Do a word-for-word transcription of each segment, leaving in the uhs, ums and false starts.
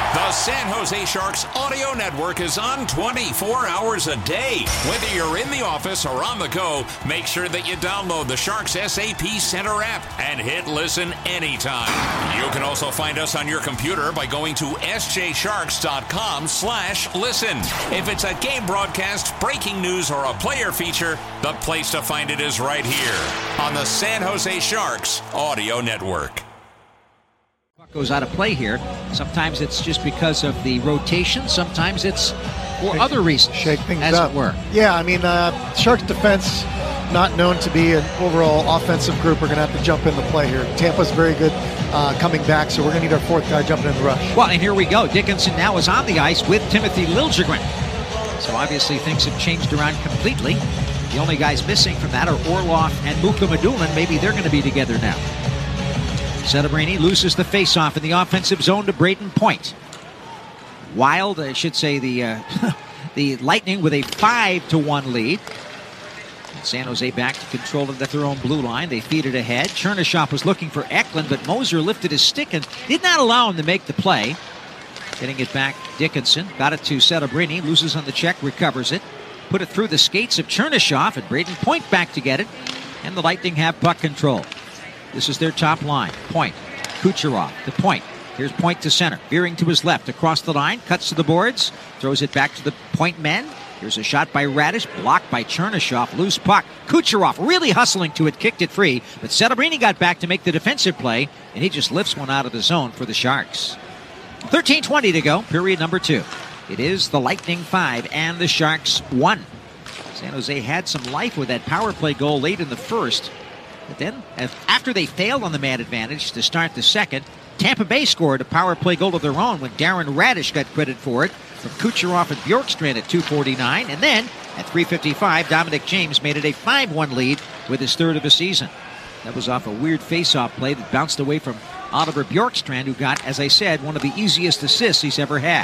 The San Jose Sharks audio network is on twenty-four hours a day. Whether you're in the office or on the go, make sure that you download the Sharks S A P Center app and hit listen anytime. You can also find us on your computer by going to s j sharks dot com slash listen. If it's a game broadcast, breaking news, or a player feature, the place to find it is right here on the San Jose Sharks audio network. Goes out of play here. Sometimes it's just because of the rotation. Sometimes it's for shake, other reasons. Shake things as up. It were. Yeah, I mean, uh, Sharks defense, not known to be an overall offensive group. We're going to have to jump in the play here. Tampa's very good uh, coming back, so we're going to need our fourth guy jumping in the rush. Well, and here we go. Dickinson now is on the ice with Timothy Liljegren. So obviously things have changed around completely. The only guys missing from that are Orlov and Mukhamadullin. Maybe they're going to be together now. Celebrini loses the faceoff in the offensive zone to Braden Point. Wild, I should say, the uh, the Lightning with a five to one lead. And San Jose back to control it at their own blue line. They feed it ahead. Chernyshov was looking for Eklund, but Moser lifted his stick and did not allow him to make the play. Getting it back, Dickinson got it to Celebrini, loses on the check, recovers it. Put it through the skates of Chernyshov, and Braden Point back to get it. And the Lightning have puck control. This is their top line. Point. Kucherov to Point. Here's Point to center. Veering to his left. Across the line. Cuts to the boards. Throws it back to the Point men. Here's a shot by Radish. Blocked by Chernyshov. Loose puck. Kucherov really hustling to it. Kicked it free. But Celebrini got back to make the defensive play. And he just lifts one out of the zone for the Sharks. thirteen twenty to go. Period number two. It is the Lightning five and the Sharks one. San Jose had some life with that power play goal late in the first. But then, after they failed on the man advantage to start the second, Tampa Bay scored a power play goal of their own when Darren Radish got credit for it from Kucherov and Bjorkstrand at two forty-nine. And then, at three fifty-five, Dominic James made it a five one lead with his third of the season. That was off a weird face-off play that bounced away from Oliver Bjorkstrand, who got, as I said, one of the easiest assists he's ever had.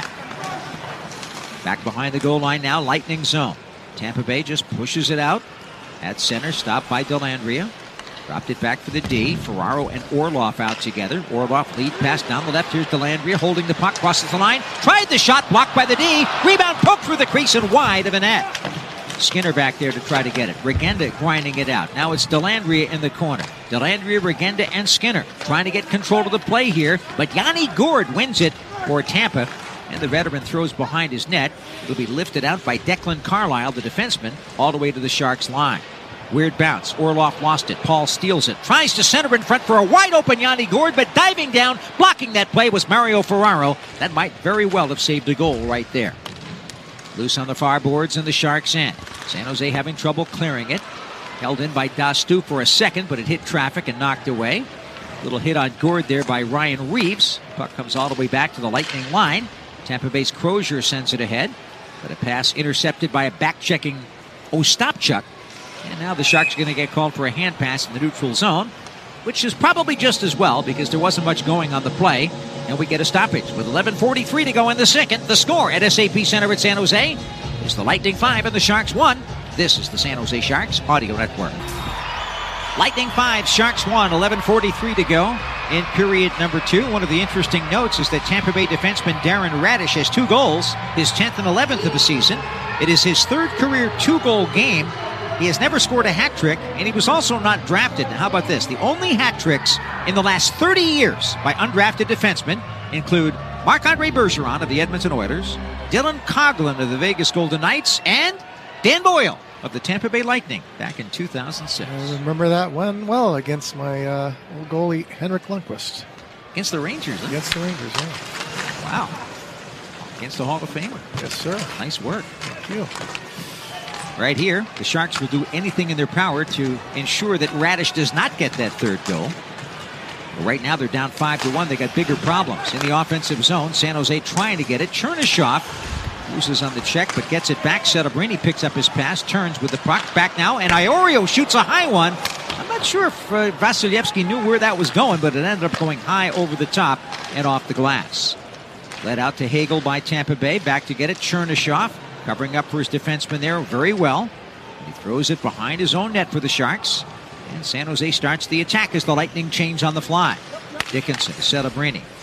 Back behind the goal line now, Lightning zone. Tampa Bay just pushes it out. At center, stopped by Dellandrea. Dropped it back for the D. Ferraro and Orlov out together. Orlov lead pass down the left. Here's Dellandrea holding the puck, crosses the line. Tried the shot, blocked by the D. Rebound poked through the crease and wide of the net. Skinner back there to try to get it. Regenda grinding it out. Now it's Dellandrea in the corner. Dellandrea, Regenda, and Skinner trying to get control of the play here. But Yanni Gourde wins it for Tampa. And the veteran throws behind his net. It'll be lifted out by Declan Carlisle, the defenseman, all the way to the Sharks line. Weird bounce. Orlov lost it. Paul steals it. Tries to center in front for a wide-open Yanni Gourde, but diving down, blocking that play was Mario Ferraro. That might very well have saved a goal right there. Loose on the far boards in the Sharks' end. San Jose having trouble clearing it. Held in by Dastu for a second, but it hit traffic and knocked away. Little hit on Gourde there by Ryan Reeves. Puck comes all the way back to the Lightning line. Tampa Bay's Crozier sends it ahead, but a pass intercepted by a back-checking Ostapchuk. And now the Sharks are going to get called for a hand pass in the neutral zone, which is probably just as well because there wasn't much going on the play. And we get a stoppage with eleven forty-three to go in the second. The score at S A P Center at San Jose is the Lightning five and the Sharks one. This is the San Jose Sharks Audio Network. Lightning five, Sharks one, eleven forty-three to go in period number two. One of the interesting notes is that Tampa Bay defenseman Darren Radish has two goals, his tenth and eleventh of the season. It is his third career two-goal game. He has never scored a hat trick, and he was also not drafted. Now, how about this? The only hat tricks in the last thirty years by undrafted defensemen include Marc-Andre Bergeron of the Edmonton Oilers, Dylan Coghlan of the Vegas Golden Knights, and Dan Boyle of the Tampa Bay Lightning back in two thousand six. I remember that one well against my uh, old goalie, Henrik Lundqvist. Against the Rangers, huh? Against the Rangers, yeah. Wow. Against the Hall of Famer. Yes, sir. Nice work. Thank you. Right here, the Sharks will do anything in their power to ensure that Radish does not get that third goal. But right now, they're down five to one. They got bigger problems in the offensive zone. San Jose trying to get it. Chernyshov loses on the check, but gets it back. Celebrini picks up his pass, turns with the puck back now, and Iorio shoots a high one. I'm not sure if uh, Vasilevsky knew where that was going, but it ended up going high over the top and off the glass. Led out to Hagel by Tampa Bay. Back to get it. Chernyshov covering up for his defenseman there very well. He throws it behind his own net for the Sharks. And San Jose starts the attack as the Lightning change on the fly. Dickinson, Celebrini.